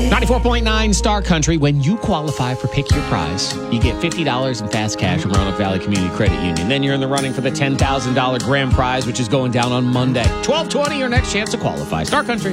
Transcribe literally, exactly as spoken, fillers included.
ninety-four point nine Star Country. When you qualify for Pick Your Prize, you get fifty dollars in fast cash from Roanoke Valley Community Credit Union. Then you're in the running for the ten thousand dollars grand prize, which is going down on Monday. twelve twenty, your next chance to qualify. Star Country.